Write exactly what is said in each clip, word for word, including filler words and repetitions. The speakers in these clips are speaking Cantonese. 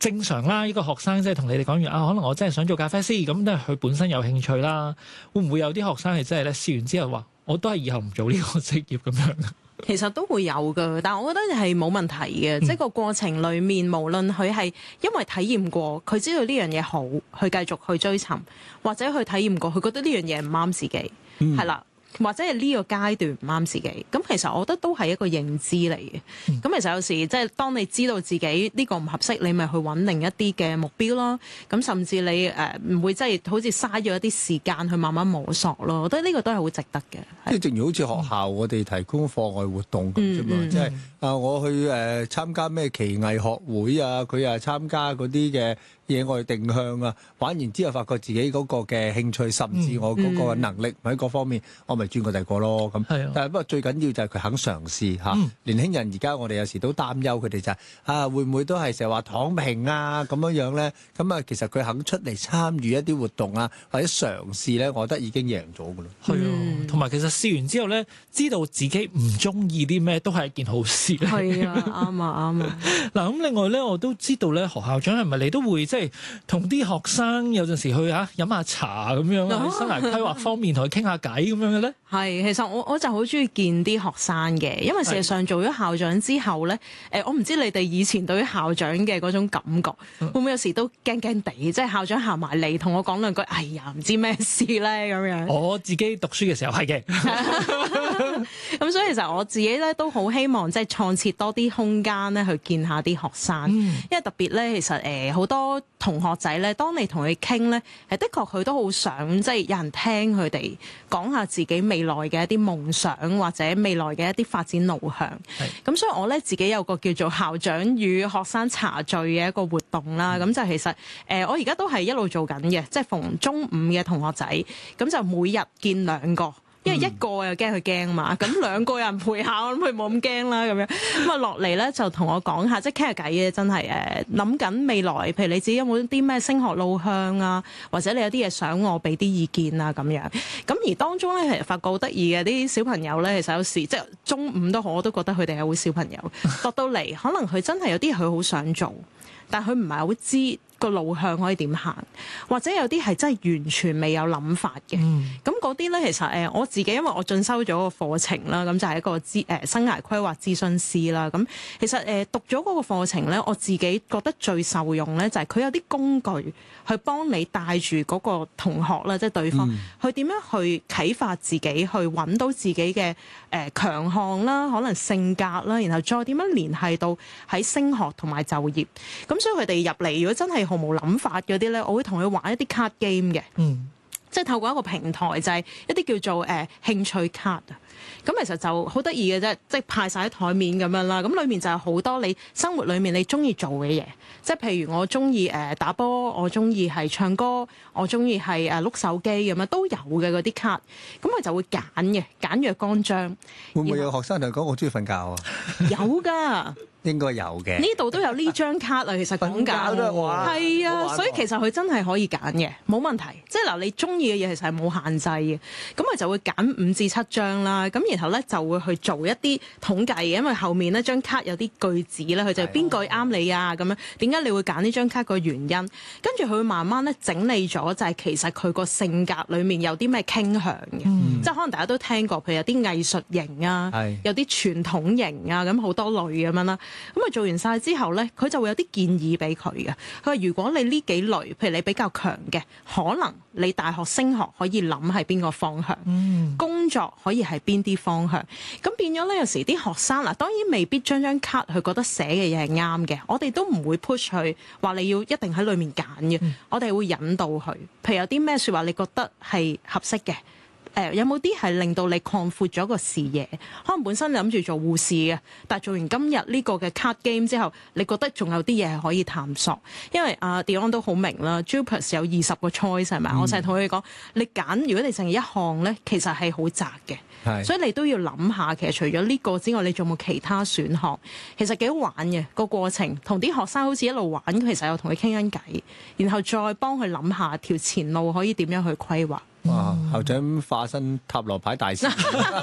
正常啦，呢個學生即係同你哋講完啊，可能我真係想做咖啡師，咁都係佢本身有興趣啦。會唔會有啲學生係真係咧試完之後話，我都係以後唔做呢個職業咁樣？ 其實都會有㗎，但係我覺得係冇問題嘅，嗯、即係個過程裡面，無論佢係因為體驗過，佢知道呢樣嘢好，去繼續去追尋，或者佢體驗過，佢覺得呢樣嘢唔啱自己，係啦、嗯。或者係呢個階段唔啱自己，咁其實我覺得都係一個認知嚟嘅。咁、嗯、其實有時即係當你知道自己呢個唔合適，你咪去揾另一啲嘅目標咯。咁甚至你誒唔、呃、會即係好似嘥咗一啲時間去慢慢摸索咯。我覺得呢個都係好值得嘅。 即係正如好似學校我哋提供課外活動咁啫嘛，即係啊我去誒、呃、參加咩奇藝學會啊，佢啊參加嗰啲嘅野外定向啊，玩完之後發覺自己嗰個嘅興趣，甚至我嗰個能力喺各方面，我咪轉過第二個咯咁。但係不過最緊要就係佢肯嘗試嚇。嗯、年輕人而家我哋有時都擔憂佢哋就係、是、啊，會唔會都係成日話躺平啊咁樣樣咧？咁啊，其實佢肯出嚟參與一啲活動啊，或者嘗試咧，我覺得已經贏咗噶啦。 係啊，同埋其實試完之後咧，知道自己唔中意啲咩，都係一件好事。 係啊，啱啊，啱啊。 嗱咁另外咧，我都知道咧，何校長係咪你都會即係同啲學生有陣時去啊飲下茶咁樣啊，喺生涯規劃方面同佢傾下偈咁樣嘅咧？ 係，其實我我就好中意見啲學生嘅，因為事實上做咗校長之後咧，誒我唔知你哋以前對於校長嘅嗰種感覺，會唔會有時都驚驚地，即係校長行埋嚟同我講兩句，哎呀唔知咩事咧咁樣。我自己讀書嘅時候係嘅， 咁所以其實我自己咧都好希望即係創設多啲空間咧去見下啲學生，嗯、因為特別咧其實誒好多同學仔咧，當你同佢傾咧，誒的確佢都好想即係有人聽佢哋講下自己未來嘅一啲夢想或者未來嘅一啲發展路向。咁是所以我咧自己有個叫做校長與學生茶聚嘅一個活動啦。咁、嗯、就其實誒、呃、我而家都係一路做緊嘅，即係逢中午嘅同學仔，咁就每日見兩個。因為一個又驚佢驚嘛，咁兩個人陪下，我諗佢冇咁驚啦咁樣。咁啊落嚟咧就同我講下，即係傾下偈嘅，真係誒諗緊未來，譬如你自己有冇啲咩升學路向啊，或者你有啲嘢想我俾啲意見啊咁樣。咁而當中咧其實發覺好得意嘅啲小朋友咧，其實有時即係中午都好，我都覺得佢哋係好小朋友。落到嚟可能佢真係有啲佢好想做，但佢唔係好知個路向可以點行，或者有啲係真係完全未有諗法嘅。咁嗰啲咧，其實誒我自己因為我進修咗個課程啦，咁就係一個諮誒生涯規劃諮詢師啦。咁其實誒讀咗嗰個課程咧，我自己覺得最受用咧，就係佢有啲工具去幫你帶住嗰個同學啦，即係對方，去點樣去啟發自己，去揾到自己嘅誒強項啦，可能性格啦，然後再點樣聯繫到喺升學同埋就業。咁所以佢哋入嚟，如果真係毫無諗法嗰啲咧，我會同佢玩一啲 card game 嘅，嗯、即係透過一個平台，就係、是、一啲叫做誒、呃、興趣卡啊。咁其實就好得意嘅啫，即係派晒喺台面咁樣啦。咁裏面就係好多你生活裏面你中意做嘅嘢，即係譬如我中意誒打波，我中意係唱歌，我中意係誒碌手機咁樣都有嘅嗰啲卡。咁佢就會揀嘅，揀若干張。 會唔會有學生同佢講我中意瞓覺啊？ 有㗎。 應該有嘅， 呢度都有呢張卡啊，其實講緊係啊，所以其實佢真係可以揀嘅，冇問題。即係嗱，你中意嘅嘢其實係冇限制嘅，咁佢就會揀五至七張啦。咁然後咧就會去做一啲統計嘅，因為後面呢張卡有啲句子咧，佢就邊句啱你啊咁樣。點解你會揀呢張卡個原因？跟住佢會慢慢咧整理咗，就係其實佢個性格裡面有啲咩傾向嘅，嗯、即係可能大家都聽過，譬如有啲藝術型啊，是有啲傳統型啊，咁好多類咁樣啦。咁啊做完晒之後咧，佢就會有啲建議俾佢嘅。佢話如果你呢幾類，譬如你比較強嘅，可能你大學升學可以諗係邊個方向，嗯、工作可以係邊啲方向。咁變咗咧，有時啲學生嗱，當然未必將張卡佢覺得寫嘅嘢係啱嘅，我哋都唔會 push 佢話你要一定喺裡面揀嘅。嗯、我哋會引導佢，譬如有啲咩説話你覺得係合適嘅。誒、呃、有冇啲係令到你擴闊咗個視野？可能本身你諗住做護士嘅，但係做完今日呢個嘅 card game 之後，你覺得仲有啲嘢係可以探索。因為阿 Dion 都好明啦 Jupas 有二十個 choice 係咪？嗯、我成日同佢講，你揀如果你淨係一項咧，其實係好窄嘅，是所以你都要諗下，其實除咗呢個之外，你仲有冇其他選項？其實幾好玩嘅個過程，同啲學生好似一路玩，其實有同佢傾緊偈，然後再幫佢諗下條前路可以點樣去規劃。 哇！校長化身塔羅牌大師，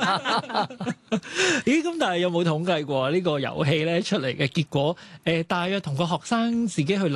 咦？咁但係有冇統計過呢個遊戲咧出嚟嘅結果？誒、呃，大約同個學生自己去諗